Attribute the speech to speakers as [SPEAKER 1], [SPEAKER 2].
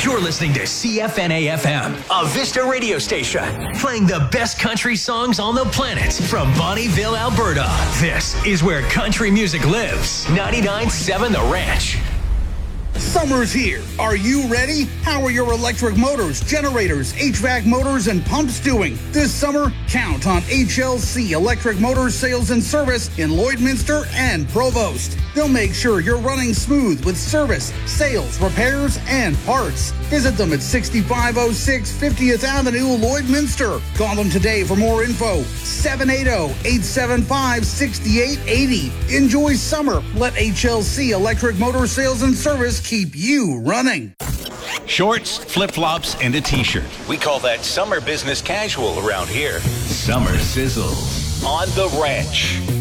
[SPEAKER 1] You're listening to CFNA-FM, a Vista radio station, playing the best country songs on the planet from Bonnieville, Alberta. This is where country music lives. 99.7 The Ranch.
[SPEAKER 2] Summer's here. Are you ready? How are your electric motors, generators, HVAC motors, and pumps doing? This summer, count on HLC Electric Motors Sales and Service in Lloydminster and Provost. They'll make sure you're running smooth with service, sales, repairs, and parts. Visit them at 6506 50th Avenue, Lloydminster. Call them today for more info. 780-875-6880. Enjoy summer. Let HLC Electric Motor Sales and Service keep you running.
[SPEAKER 3] Shorts, flip-flops, and a t-shirt. We call that summer business casual around here. Summer sizzle on the ranch.